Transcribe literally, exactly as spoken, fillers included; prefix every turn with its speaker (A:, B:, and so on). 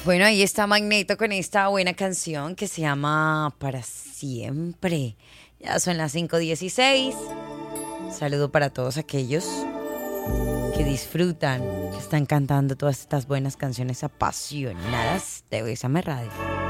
A: Bueno, ahí está Magneto con esta buena canción que se llama Para Siempre. Ya son las cinco dieciséis. Saludo para todos aquellos que disfrutan, que están cantando todas estas buenas canciones apasionadas de Bésame Radio.